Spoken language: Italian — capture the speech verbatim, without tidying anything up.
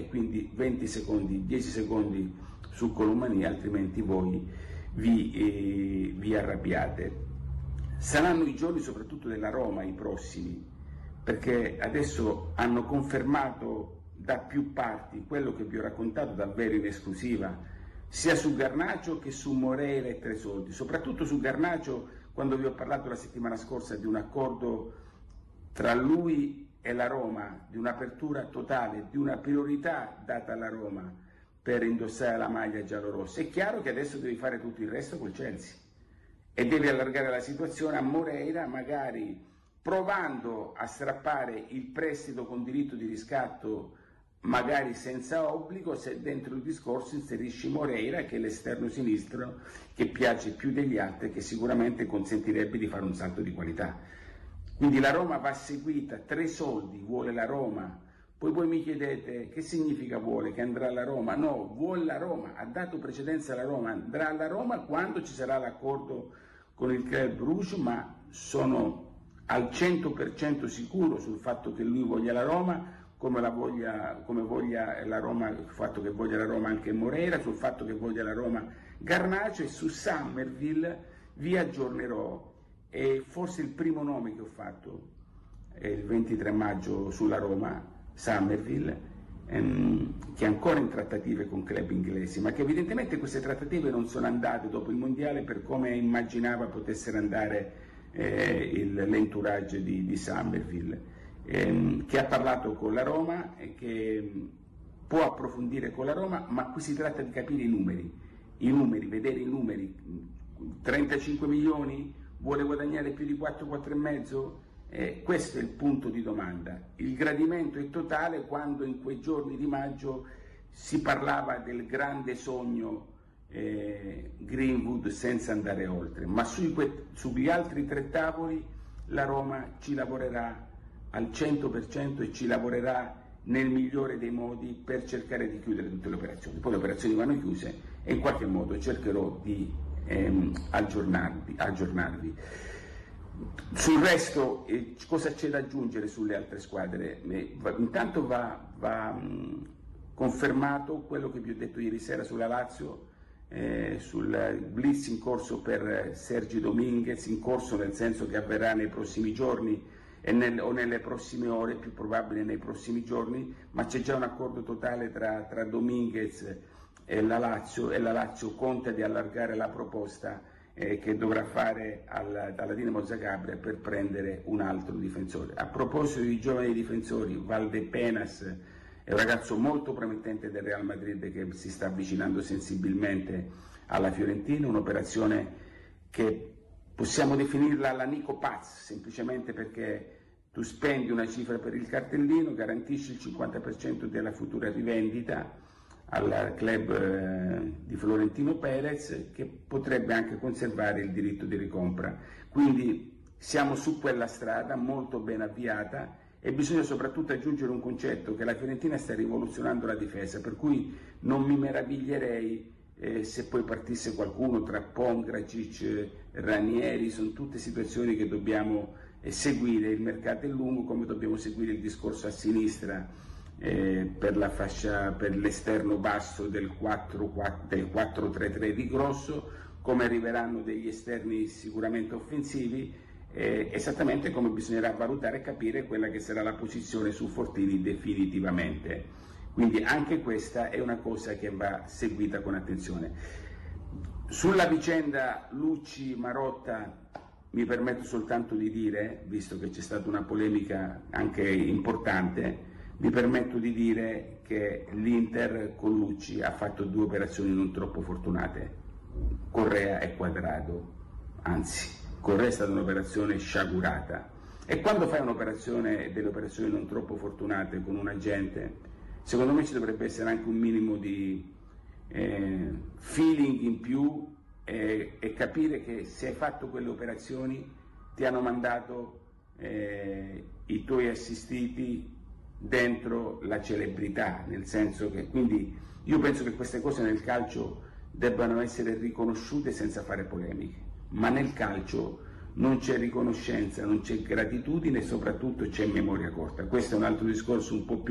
e quindi venti secondi, dieci secondi su Colomani, altrimenti voi vi, eh, vi arrabbiate. Saranno i giorni soprattutto della Roma i prossimi, perché adesso hanno confermato da più parti quello che vi ho raccontato davvero in esclusiva, sia su Garnacho che su Moreira e Tresoldi, soprattutto su Garnacho, quando vi ho parlato la settimana scorsa di un accordo tra lui e la Roma, di un'apertura totale, di una priorità data alla Roma per indossare la maglia giallorossa. È chiaro che adesso devi fare tutto il resto col Chelsea e devi allargare la situazione a Moreira, magari provando a strappare il prestito con diritto di riscatto, magari senza obbligo, se dentro il discorso inserisci Moreira, che è l'esterno sinistro che piace più degli altri, che sicuramente consentirebbe di fare un salto di qualità. Quindi la Roma va seguita, tre soldi vuole la Roma. Poi voi mi chiedete che significa vuole, che andrà alla Roma? No, vuole la Roma, ha dato precedenza alla Roma, andrà alla Roma quando ci sarà l'accordo con il Club Rouge, ma sono al cento per cento sicuro sul fatto che lui voglia la Roma, come, la voglia, come voglia la Roma, il fatto che voglia la Roma anche Moreira, sul fatto che voglia la Roma Garnacho, e su Summerville vi aggiornerò. E forse il primo nome che ho fatto è il ventitré maggio sulla Roma, Summerville, ehm, che è ancora in trattative con club inglesi, ma che evidentemente queste trattative non sono andate dopo il mondiale per come immaginava potessero andare eh, il, l'entourage di, di Summerville, ehm, che ha parlato con la Roma e che può approfondire con la Roma, ma qui si tratta di capire i numeri, i numeri, vedere i numeri. trentacinque milioni, vuole guadagnare più di quattro, quattro e mezzo? Eh, questo è il punto di domanda. Il gradimento è totale quando in quei giorni di maggio si parlava del grande sogno eh, Greenwood senza andare oltre, ma sui, sugli altri tre tavoli la Roma ci lavorerà al cento per cento e ci lavorerà nel migliore dei modi per cercare di chiudere tutte le operazioni. Poi le operazioni vanno chiuse e in qualche modo cercherò di ehm, aggiornarvi, aggiornarvi. Sul resto, eh, cosa c'è da aggiungere sulle altre squadre? Eh, va, intanto va, va mh, confermato quello che vi ho detto ieri sera sulla Lazio, eh, sul blitz in corso per Sergi Dominguez, in corso nel senso che avverrà nei prossimi giorni e nel, o nelle prossime ore, più probabile nei prossimi giorni, ma c'è già un accordo totale tra, tra Dominguez e la Lazio, e la Lazio conta di allargare la proposta eh, che dovrà fare al, alla Dinamo Zagabria per prendere un altro difensore. A proposito di giovani difensori, Valdepenas è un ragazzo molto promettente del Real Madrid che si sta avvicinando sensibilmente alla Fiorentina, un'operazione che possiamo definirla la Nico Paz, semplicemente perché tu spendi una cifra per il cartellino, garantisci il cinquanta per cento della futura rivendita al club eh, di Florentino Perez, che potrebbe anche conservare il diritto di ricompra. Quindi siamo su quella strada molto ben avviata e bisogna soprattutto aggiungere un concetto, che la Fiorentina sta rivoluzionando la difesa, per cui non mi meraviglierei Eh, se poi partisse qualcuno tra Pongracic, Ranieri. Sono tutte situazioni che dobbiamo eh, seguire. Il mercato è lungo, come dobbiamo seguire il discorso a sinistra eh, per la fascia, per l'esterno basso del quattro tre tre di Grosso, come arriveranno degli esterni sicuramente offensivi, eh, esattamente come bisognerà valutare e capire quella che sarà la posizione su Fortini definitivamente. Quindi anche questa è una cosa che va seguita con attenzione. Sulla vicenda Lucci-Marotta mi permetto soltanto di dire, visto che c'è stata una polemica anche importante, mi permetto di dire che l'Inter con Lucci ha fatto due operazioni non troppo fortunate, Correa e Quadrado, anzi Correa è stata un'operazione sciagurata, e quando fai un'operazione, delle operazioni non troppo fortunate con un agente, secondo me ci dovrebbe essere anche un minimo di eh, feeling in più eh, e capire che se hai fatto quelle operazioni ti hanno mandato eh, i tuoi assistiti dentro la celebrità, nel senso che, quindi io penso che queste cose nel calcio debbano essere riconosciute senza fare polemiche, ma nel calcio non c'è riconoscenza, non c'è gratitudine e soprattutto c'è memoria corta. Questo è un altro discorso un po' più